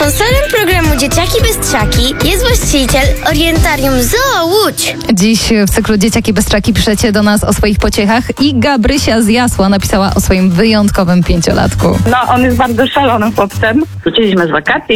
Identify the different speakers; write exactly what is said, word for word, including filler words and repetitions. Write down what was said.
Speaker 1: Sponsorem programu Dzieciaki Bystrzaki jest właściciel Orientarium Zoo Łódź.
Speaker 2: Dziś w cyklu Dzieciaki Bystrzaki piszecie do nas o swoich pociechach i Gabrysia z Jasła napisała o swoim wyjątkowym pięciolatku.
Speaker 3: No, on jest bardzo szalonym chłopcem. Wróciliśmy z wakacji